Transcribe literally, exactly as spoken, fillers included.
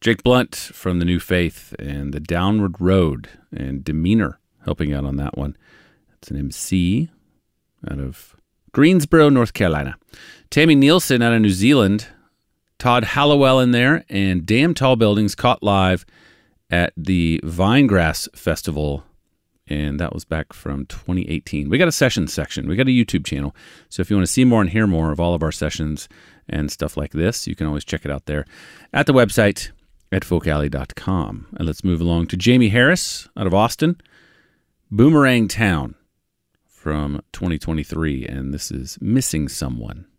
Jake Blunt from The New Faith and The Downward Road, and Demeanor helping out on that one. It's an M C out of Greensboro, North Carolina. Tammy Nielsen out of New Zealand. Todd Hallowell in there, and Damn Tall Buildings caught live at the Vinegrass Festival, and that was back from twenty eighteen. We got a sessions section. We got a YouTube channel. So if you want to see more and hear more of all of our sessions and stuff like this, you can always check it out there at the website at folk alley dot com. And let's move along to Jamie Harris out of Austin. Boomerang Town from twenty twenty-three, and this is Missing Someone.